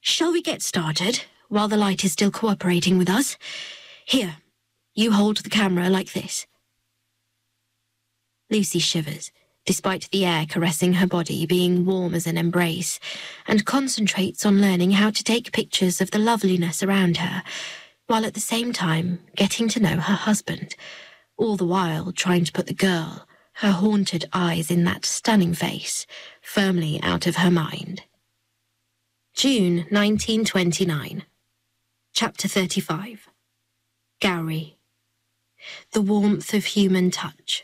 Shall we get started while the light is still cooperating with us? Here, you hold the camera like this. Lucy shivers, despite the air caressing her body being warm as an embrace, and concentrates on learning how to take pictures of the loveliness around her, while at the same time getting to know her husband, all the while trying to put the girl, her haunted eyes in that stunning face, firmly out of her mind. June 1929. Chapter 35. Gowrie. The warmth of human touch.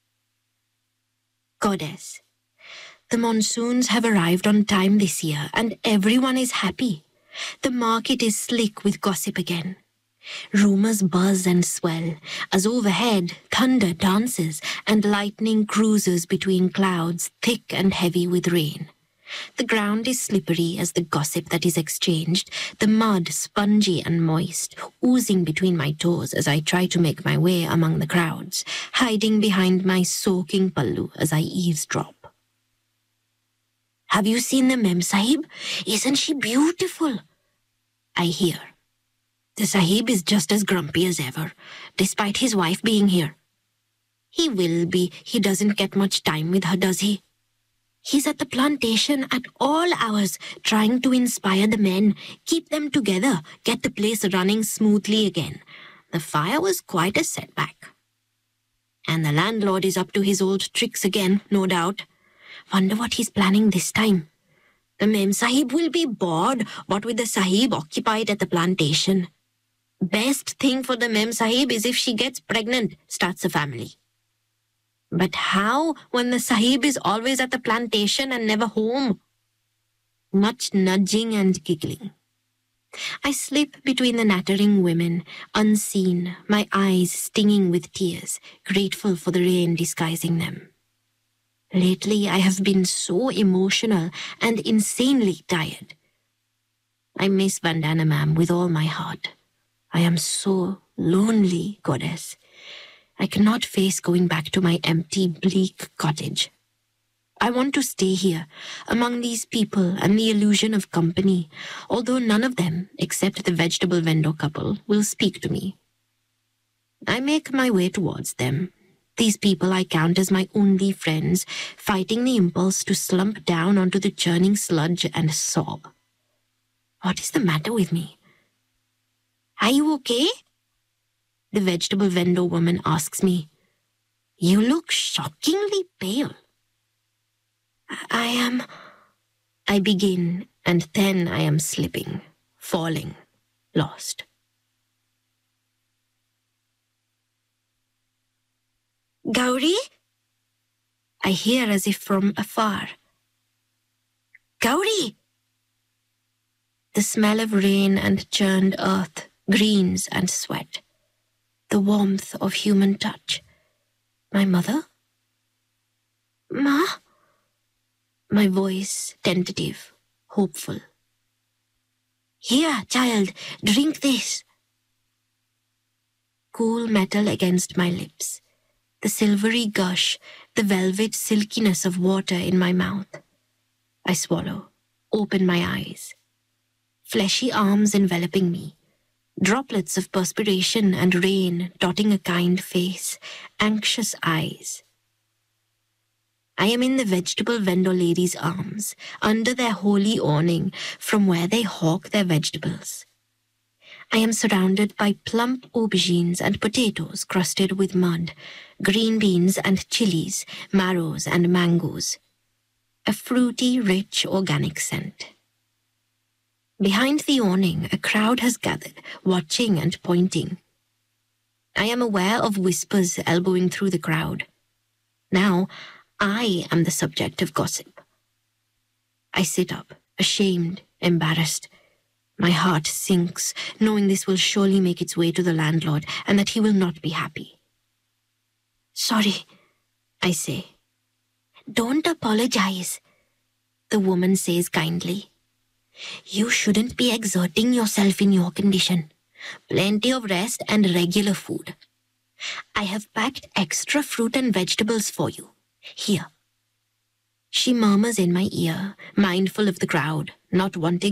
Goddess. The monsoons have arrived on time this year and everyone is happy. The market is slick with gossip again. Rumors buzz and swell as overhead thunder dances and lightning cruises between clouds thick and heavy with rain. The ground is slippery as the gossip that is exchanged, the mud spongy and moist, oozing between my toes as I try to make my way among the crowds, hiding behind my soaking pallu as I eavesdrop. Have you seen the Mem Sahib? Isn't she beautiful? I hear. The Sahib is just as grumpy as ever, despite his wife being here. He will be. He doesn't get much time with her, does he? He's at the plantation at all hours, trying to inspire the men, keep them together, get the place running smoothly again. The fire was quite a setback. And the landlord is up to his old tricks again, no doubt. Wonder what he's planning this time. The Mem Sahib will be bored, what with the Sahib occupied at the plantation. Best thing for the Mem Sahib is if she gets pregnant, starts a family. But how when the Sahib is always at the plantation and never home? Much nudging and giggling. I slip between the nattering women, unseen, my eyes stinging with tears, grateful for the rain disguising them. Lately, I have been so emotional and insanely tired. I miss Vandana ma'am with all my heart. I am so lonely, goddess. I cannot face going back to my empty, bleak cottage. I want to stay here, among these people and the illusion of company, although none of them, except the vegetable vendor couple, will speak to me. I make my way towards them. These people I count as my only friends, fighting the impulse to slump down onto the churning sludge and sob. What is the matter with me? Are you okay? The vegetable vendor woman asks me. You look shockingly pale. I begin, and then I am slipping, falling, lost. Gowrie? I hear as if from afar. Gowrie! The smell of rain and churned earth, greens and sweat. The warmth of human touch. My mother? Ma? My voice tentative, hopeful. Here, child, drink this. Cool metal against my lips. The silvery gush, the velvet silkiness of water in my mouth. I swallow, open my eyes. Fleshy arms enveloping me. Droplets of perspiration and rain dotting a kind face, anxious eyes. I am in the vegetable vendor ladies' arms, under their holy awning, from where they hawk their vegetables. I am surrounded by plump aubergines and potatoes crusted with mud, green beans and chilies, marrows and mangoes. A fruity, rich, organic scent. Behind the awning, a crowd has gathered, watching and pointing. I am aware of whispers elbowing through the crowd. Now, I am the subject of gossip. I sit up, ashamed, embarrassed. My heart sinks, knowing this will surely make its way to the landlord and that he will not be happy. Sorry, I say. Don't apologize, the woman says kindly. You shouldn't be exerting yourself in your condition. Plenty of rest and regular food. I have packed extra fruit and vegetables for you. Here. She murmurs in my ear, mindful of the crowd, not wanting